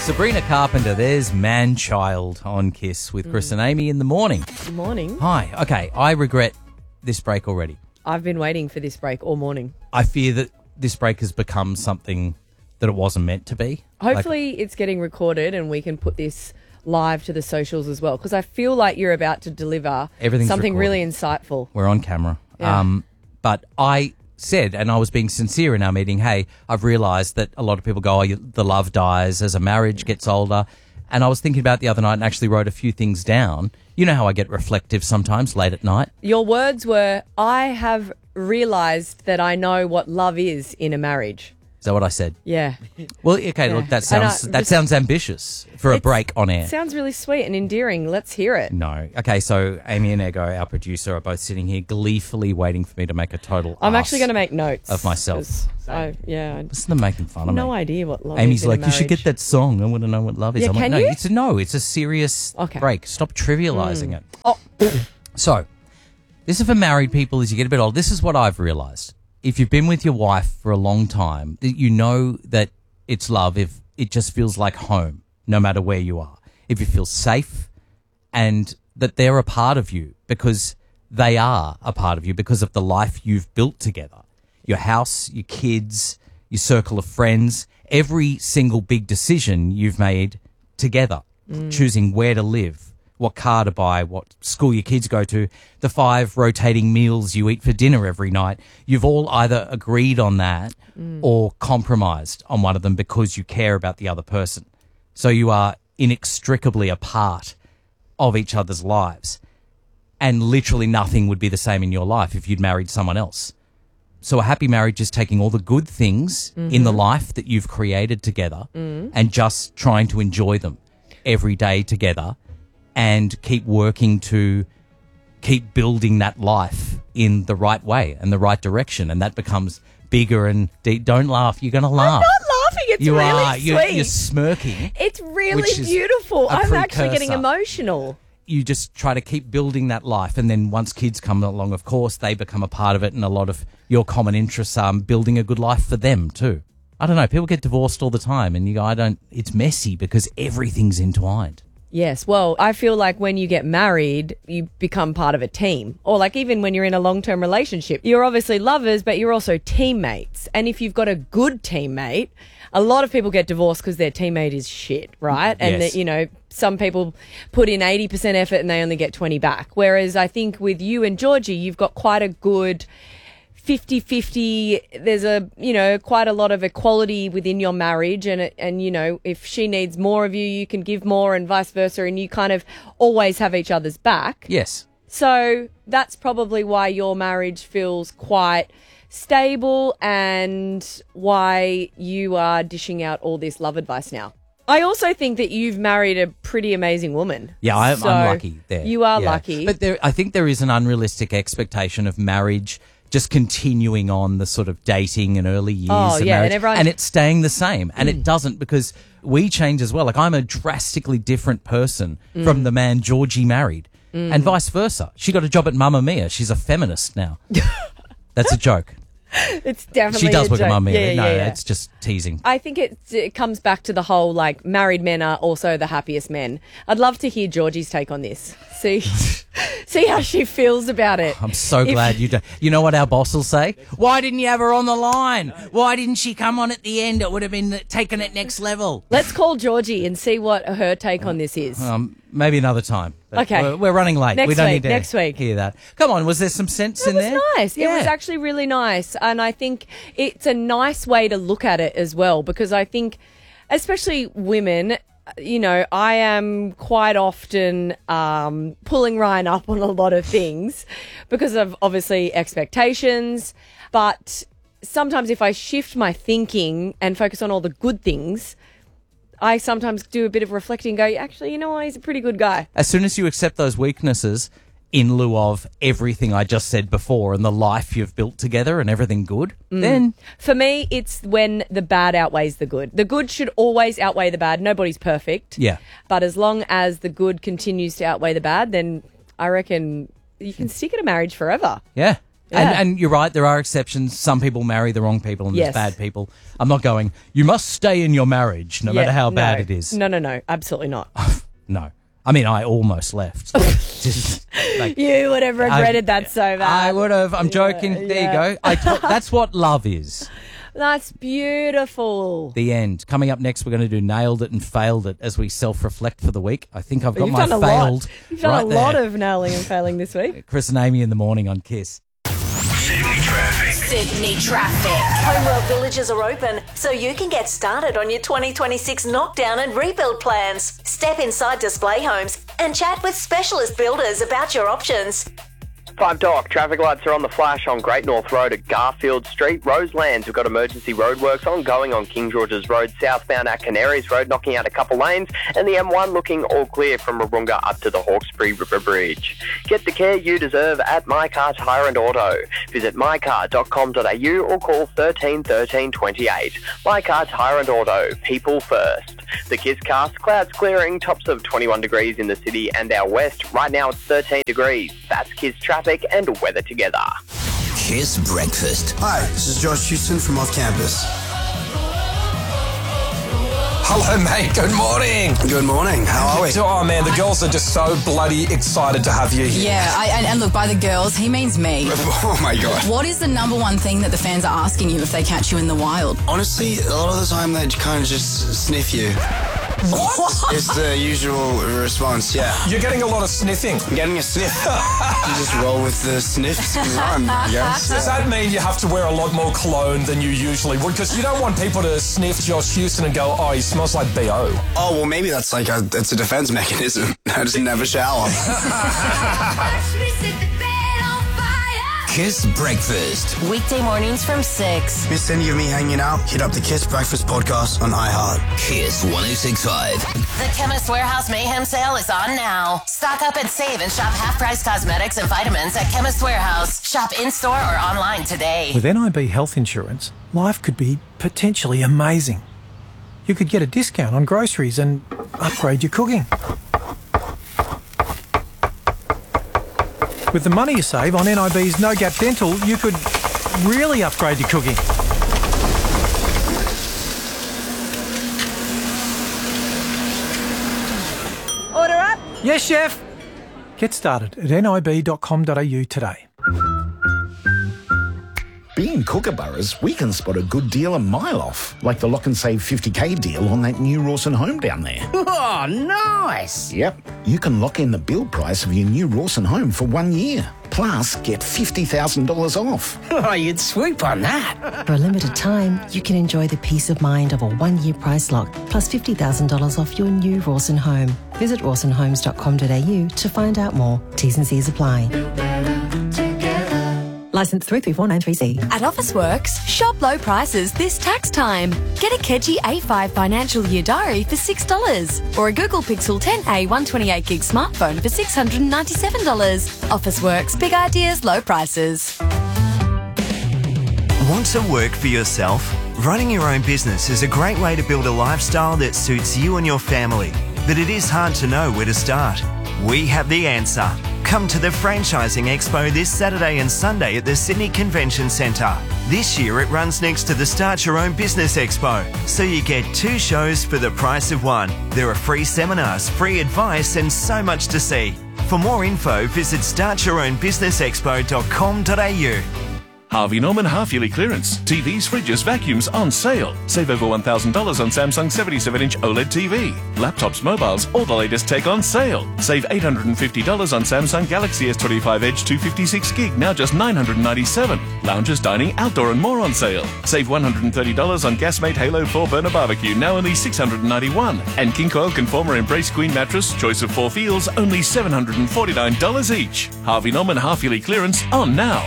Sabrina Carpenter, there's Man-Child on KISS with Chris and Amy in the morning. Good morning. Hi. Okay, I regret this break already. I've been waiting for this break all morning. I fear that this break has become something that it wasn't meant to be. Hopefully it's getting recorded and we can put this live to the socials as well, because I feel like you're about to deliver something really insightful. We're on camera. Yeah. But I said, and I was being sincere in our meeting, hey, I've realised that a lot of people go, the love dies as a marriage gets older. And I was thinking about it the other night and actually wrote a few things down. You know how I get reflective sometimes late at night? Your words were, I have realised that I know what love is in a marriage. Is that what I said? Yeah. Well, okay, look, that sounds ambitious for a break on air. It sounds really sweet and endearing. Let's hear it. No. Okay, so Amy and Ego, our producer, are both sitting here gleefully waiting for me to make a total I'm actually going to make notes of myself. Listen, they're making fun of me. No idea what love Amy's is in like, a you should marriage. get that song. I want to know what love is. Yeah, I'm like, can no, you? It's a serious Okay. break. Stop trivialising it. Oh. So, this is for married people as you get a bit older. This is what I've realised. If you've been with your wife for a long time, you know that it's love if it just feels like home, no matter where you are. If you feel safe and that they're a part of you because they are a part of you because of the life you've built together. Your house, your kids, your circle of friends, every single big decision you've made together, choosing where to live, what car to buy, what school your kids go to, the 5 rotating meals you eat for dinner every night. You've all either agreed on that or compromised on one of them because you care about the other person. So you are inextricably a part of each other's lives. And literally nothing would be the same in your life if you'd married someone else. So a happy marriage is taking all the good things in the life that you've created together and just trying to enjoy them every day together and keep working to keep building that life in the right way and the right direction. And that becomes bigger and deep. Don't laugh. You're going to laugh. I'm not laughing. It's really sweet. You're smirking. It's really beautiful. I'm actually getting precursor. emotional. You just try to keep building that life. And then once kids come along, of course, they become a part of it. And a lot of your common interests are building a good life for them too. I don't know. People get divorced all the time and you go, it's messy because everything's entwined. Yes, well, I feel like when you get married, you become part of a team. Or like even when you're in a long-term relationship, you're obviously lovers, but you're also teammates. And if you've got a good teammate, a lot of people get divorced because their teammate is shit, right? And, Yes. some people put in 80% effort and they only get 20 back. Whereas I think with you and Georgie, you've got quite a good 50-50, there's quite a lot of equality within your marriage and if she needs more of you, you can give more and vice versa, and you kind of always have each other's back. Yes. So that's probably why your marriage feels quite stable and why you are dishing out all this love advice now. I also think that you've married a pretty amazing woman. Yeah, I'm lucky there. You are lucky. But I think there is an unrealistic expectation of marriage just continuing on the sort of dating and early years of marriage. And it's staying the same. And it doesn't, because we change as well. Like, I'm a drastically different person from the man Georgie married. And vice versa. She got a job at Mamma Mia. She's a feminist now. That's a joke. It's definitely She does a work joke. at Mamma Mia. Yeah. It's just teasing. I think it comes back to the whole, like, married men are also the happiest men. I'd love to hear Georgie's take on this. See how she feels about it. I'm so glad you do. You know what our boss will say? Why didn't you have her on the line? Why didn't she come on at the end? It would have been taken it next level. Let's call Georgie and see what her take on this is. Maybe another time. But Okay. We're running late. We don't need to next week. hear that. Come on, was there some sense in there? It was nice. Yeah. It was actually really nice. And I think it's a nice way to look at it as well, because I think, especially women, I am quite often pulling Ryan up on a lot of things because of obviously expectations. But sometimes if I shift my thinking and focus on all the good things, I sometimes do a bit of reflecting and go, actually, you know what, he's a pretty good guy. As soon as you accept those weaknesses in lieu of everything I just said before and the life you've built together and everything good, then... For me, it's when the bad outweighs the good. The good should always outweigh the bad. Nobody's perfect. Yeah. But as long as the good continues to outweigh the bad, then I reckon you can stick at a marriage forever. Yeah. Yeah. And you're right, there are exceptions. Some people marry the wrong people and Yes. there's bad people. I'm not going, you must stay in your marriage no matter how bad it is. No, absolutely not. No. I mean, I almost left. Just, like, You would have regretted that so bad. I would have. I'm joking. There you go. That's what love is. That's beautiful. The end. Coming up next, we're going to do Nailed It and Failed It as we self-reflect for the week. I think I've got You've my done a failed lot. You've done right a lot there. of nailing and failing this week. Chris and Amy in the morning on Kiss. Sydney Traffic. Homeworld villages are open, so you can get started on your 2026 knockdown and rebuild plans. Step inside display homes and chat with specialist builders about your options. 5 Doc, traffic lights are on the flash on Great North Road at Garfield Street. Roselands, we've got emergency roadworks ongoing on King George's Road, southbound at Canaries Road, knocking out a couple lanes, and the M1 looking all clear from Wahroonga up to the Hawkesbury River Bridge. Get the care you deserve at My Car Tyre and Auto. Visit mycar.com.au or call 13 13 28. My Car Tyre and Auto, people first. The Kiss cast, clouds clearing, tops of 21 degrees in the city and our west. Right now it's 13 degrees. That's Kiss traffic and weather together. Kiss Breakfast. Hi, this is Josh Houston from Off Campus. Hello, mate. Good morning. Good morning. How are we? Oh, man, the girls are just so bloody excited to have you here. Yeah, and look, by the girls, he means me. Oh, my God. What is the number one thing that the fans are asking you if they catch you in the wild? Honestly, a lot of the time they kind of just sniff you. What? It's the usual response, yeah. You're getting a lot of sniffing. I'm getting a sniff. You just roll with the sniffs and run, I guess. Does that mean you have to wear a lot more cologne than you usually would? Because you don't want people to sniff Josh Houston and go, oh, he smells like B.O. Oh, well, maybe that's like it's a defense mechanism. I just never shower. Kiss Breakfast. Weekday mornings from 6. Miss any of me hanging out? Hit up the Kiss Breakfast podcast on iHeart. Kiss 106.5. The Chemist Warehouse Mayhem sale is on now. Stock up and save and shop half-price cosmetics and vitamins at Chemist Warehouse. Shop in-store or online today. With NIB Health Insurance, life could be potentially amazing. You could get a discount on groceries and upgrade your cooking. With the money you save on NIB's No Gap Dental, you could really upgrade your cooking. Order up. Yes, chef. Get started at nib.com.au today. Being Kookaburras, we can spot a good deal a mile off, like the Lock and Save 50k deal on that new Rawson home down there. Oh, nice. Yep, you can lock in the build price of your new Rawson home for 1 year, plus get $50,000 off. Oh, you'd swoop on that. For a limited time, you can enjoy the peace of mind of a 1 year price lock, plus $50,000 off your new Rawson home. Visit rawsonhomes.com.au to find out more. T's and C's apply. Licence 334936C. At Officeworks, shop low prices this tax time. Get a Keji A5 financial year diary for $6 or a Google Pixel 10a 128GB smartphone for $697. Officeworks, big ideas, low prices. Want to work for yourself? Running your own business is a great way to build a lifestyle that suits you and your family, but it is hard to know where to start. We have the answer. Come to the Franchising Expo this Saturday and Sunday at the Sydney Convention Centre. This year it runs next to the Start Your Own Business Expo, so you get 2 shows for the price of 1. There are free seminars, free advice and so much to see. For more info, visit startyourownbusinessexpo.com.au. Harvey Norman half-yearly clearance. TVs, fridges, vacuums on sale. Save over $1,000 on Samsung 77-inch OLED TV. Laptops, mobiles, all the latest tech on sale. Save $850 on Samsung Galaxy S25 Edge 256GB, now just $997. Lounges, dining, outdoor and more on sale. Save $130 on Gasmate Halo 4 Burner Barbecue, now only $691. And King Coil Conformer Embrace Queen Mattress, choice of 4 feels, only $749 each. Harvey Norman half-yearly clearance on now.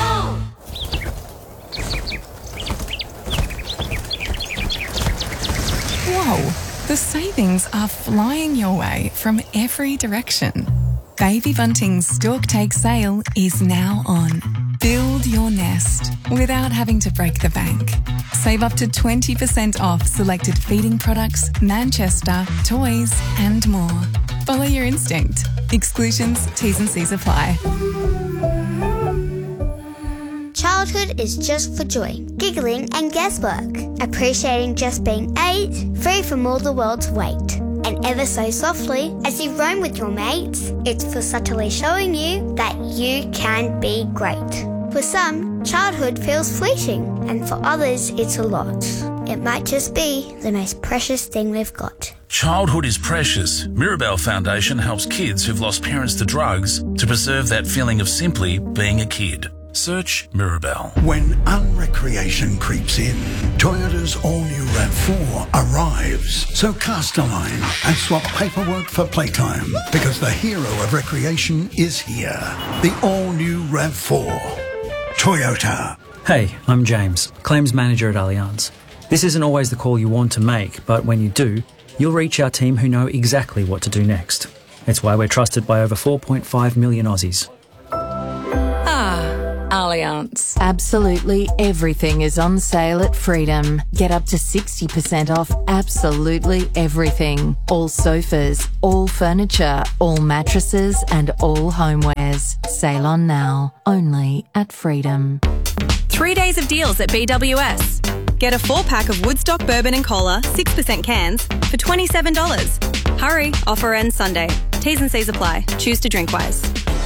Whoa, the savings are flying your way from every direction. Baby Bunting's Stork Take sale is now on. Build your nest without having to break the bank. Save up to 20% off selected feeding products, Manchester, toys and more. Follow your instinct. Exclusions, T's and C's apply. Childhood is just for joy, giggling and guesswork, appreciating just being 8, free from all the world's weight. And ever so softly, as you roam with your mates, it's for subtly showing you that you can be great. For some, childhood feels fleeting, and for others, it's a lot. It might just be the most precious thing we've got. Childhood is precious. Mirabelle Foundation helps kids who've lost parents to drugs to preserve that feeling of simply being a kid. Search Mirabelle. When unrecreation creeps in, Toyota's all-new RAV4 arrives. So cast a line and swap paperwork for playtime, because the hero of recreation is here. The all-new RAV4. Toyota. Hey, I'm James, Claims Manager at Allianz. This isn't always the call you want to make, but when you do, you'll reach our team who know exactly what to do next. It's why we're trusted by over 4.5 million Aussies. Allianz. Absolutely everything is on sale at Freedom. Get up to 60% off absolutely everything. All sofas, all furniture, all mattresses and all homewares. Sale on now. Only at Freedom. 3 days of deals at BWS. Get a 4-pack of Woodstock Bourbon and Cola, 6% cans, for $27. Hurry, offer ends Sunday. T's and C's apply. Choose to drink wise.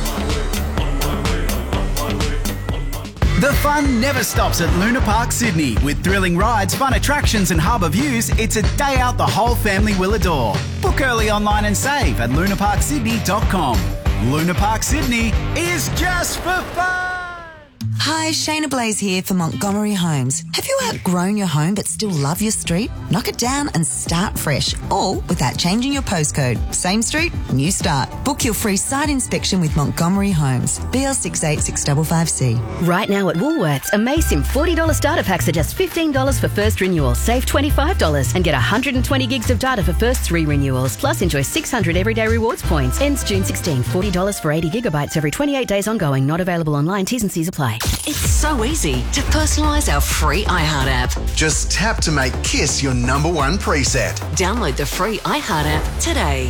The fun never stops at Luna Park Sydney. With thrilling rides, fun attractions and harbour views, it's a day out the whole family will adore. Book early online and save at lunaparksydney.com. Luna Park Sydney is just for fun. Hi, Shayna Blaze here for Montgomery Homes. Have you outgrown your home but still love your street? Knock it down and start fresh, all without changing your postcode. Same street, new start. Book your free site inspection with Montgomery Homes. BL686555C. Right now at Woolworths, Amazing $40 starter packs are just $15 for first renewal. Save $25 and get 120 gigs of data for first 3 renewals. Plus enjoy 600 everyday rewards points. Ends June 16. $40 for 80 gigabytes every 28 days ongoing. Not available online. T's and C's apply. It's so easy to personalise our free iHeart app. Just tap to make Kiss your #1 preset. Download the free iHeart app today.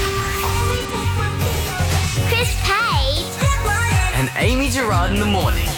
Chris Page and Amy Gerard in the morning.